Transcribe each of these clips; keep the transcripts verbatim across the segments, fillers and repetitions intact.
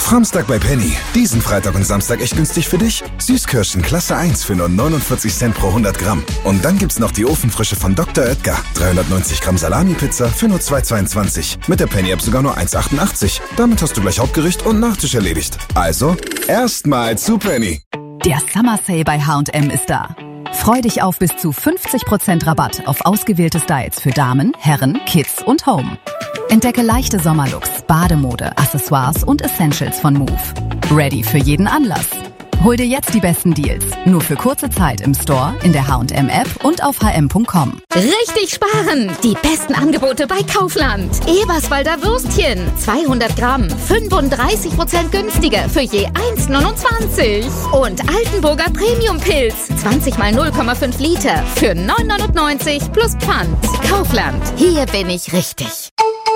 Framstag bei Penny. Diesen Freitag und Samstag echt günstig für dich. Süßkirschen Klasse eins für nur neunundvierzig Cent pro hundert Gramm. Und dann gibt's noch die Ofenfrische von Doktor Oetker. dreihundertneunzig Gramm Salami-Pizza für nur zwei Euro zweiundzwanzig. Mit der Penny-App sogar nur eins Euro achtundachtzig. Damit hast du gleich Hauptgericht und Nachtisch erledigt. Also, erstmal zu Penny. Der Summer Sale bei H und M ist da. Freu dich auf bis zu fünfzig Prozent Rabatt auf ausgewählte Styles für Damen, Herren, Kids und Home. Entdecke leichte Sommerlooks, Bademode, Accessoires und Essentials von Move. Ready für jeden Anlass. Hol dir jetzt die besten Deals. Nur für kurze Zeit im Store, in der H und M App und auf h m punkt com. Richtig sparen! Die besten Angebote bei Kaufland. Eberswalder Würstchen. zweihundert Gramm. fünfunddreißig Prozent günstiger für je eins Euro neunundzwanzig. Und Altenburger Premium Pilz. zwanzig mal null Komma fünf Liter für neun Euro neunundneunzig plus Pfand. Kaufland. Hier bin ich richtig.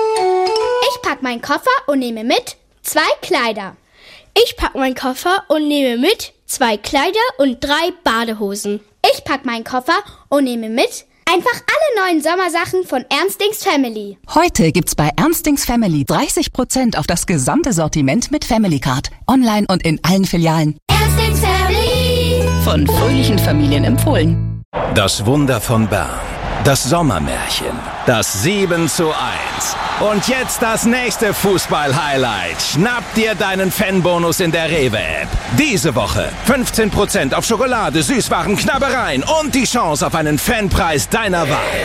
Ich pack meinen Koffer und nehme mit zwei Kleider. Ich pack meinen Koffer und nehme mit zwei Kleider und drei Badehosen. Ich pack meinen Koffer und nehme mit einfach alle neuen Sommersachen von Ernstings Family. Heute gibt's bei Ernstings Family dreißig Prozent auf das gesamte Sortiment mit Family Card. Online und in allen Filialen. Ernstings Family. Von fröhlichen Familien empfohlen. Das Wunder von Bern. Das Sommermärchen. Das sieben zu eins. Und jetzt das nächste Fußball-Highlight. Schnapp dir deinen Fanbonus in der Rewe-App. Diese Woche fünfzehn Prozent auf Schokolade, Süßwaren, Knabbereien und die Chance auf einen Fanpreis deiner Wahl.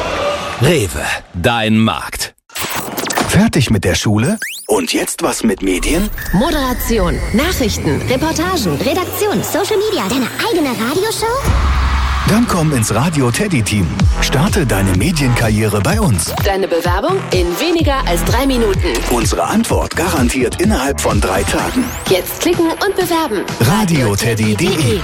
Rewe, dein Markt. Fertig mit der Schule? Und jetzt was mit Medien? Moderation, Nachrichten, Reportagen, Redaktion, Social Media, deine eigene Radioshow? Dann komm ins Radio Teddy Team. Starte deine Medienkarriere bei uns. Deine Bewerbung in weniger als drei Minuten. Unsere Antwort garantiert innerhalb von drei Tagen. Jetzt klicken und bewerben. radio teddy punkt de.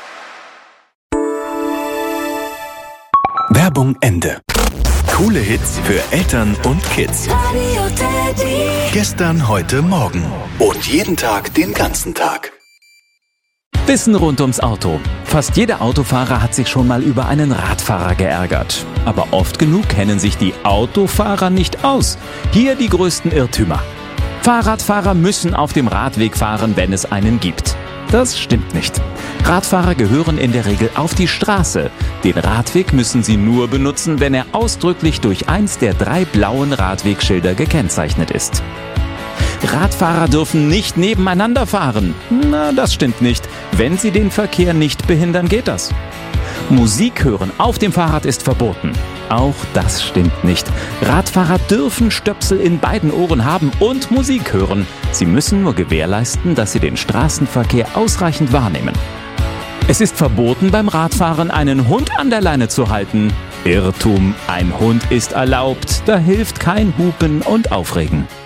Werbung Ende. Coole Hits für Eltern und Kids. Radio Teddy. Gestern, heute, morgen. Und jeden Tag, den ganzen Tag. Wissen rund ums Auto. Fast jeder Autofahrer hat sich schon mal über einen Radfahrer geärgert. Aber oft genug kennen sich die Autofahrer nicht aus. Hier die größten Irrtümer. Fahrradfahrer müssen auf dem Radweg fahren, wenn es einen gibt. Das stimmt nicht. Radfahrer gehören in der Regel auf die Straße. Den Radweg müssen sie nur benutzen, wenn er ausdrücklich durch eins der drei blauen Radwegschilder gekennzeichnet ist. Radfahrer dürfen nicht nebeneinander fahren. Na, das stimmt nicht. Wenn sie den Verkehr nicht behindern, geht das. Musik hören auf dem Fahrrad ist verboten. Auch das stimmt nicht. Radfahrer dürfen Stöpsel in beiden Ohren haben und Musik hören. Sie müssen nur gewährleisten, dass sie den Straßenverkehr ausreichend wahrnehmen. Es ist verboten, beim Radfahren einen Hund an der Leine zu halten. Irrtum, ein Hund ist erlaubt. Da hilft kein Hupen und Aufregen.